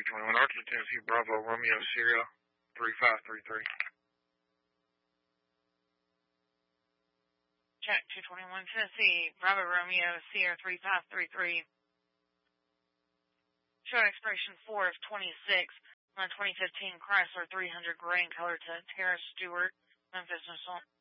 221 Archer, Tennessee, Bravo, Romeo, Sierra, 3533. Check 221 Tennessee, Bravo, Romeo, Sierra, 3533. Show expiration 4 of 26 on a 2015 Chrysler 300 gray in color to Tara Stewart, Memphis,